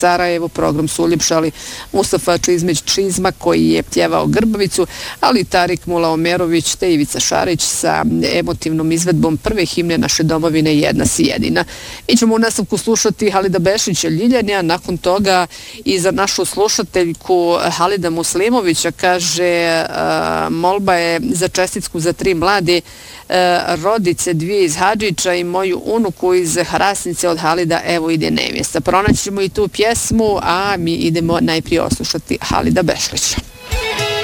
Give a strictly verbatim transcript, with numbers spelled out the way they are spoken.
Sarajevo, program su uljepšali Mustafa Čizmić Čizma koji je pjevao Grbavicu, ali Tarik Mulaomerović te Ivica Šarić sa emotivnom izvedbom prve himne naše domovine Jedna si jedina. Mi ćemo u nastavku slušati Halida Bešića Ljiljanja, nakon toga i za našu slušateljku Halida Muslimovića kaže molba je za čestitku za tri mlade rodice, dvije iz Hadžića i moju unuku iz Hrasnice od Halida, evo ide nevjesta. Pronaćemo i tu pjesmu, a mi idemo najprije oslušati Halida Bešlića.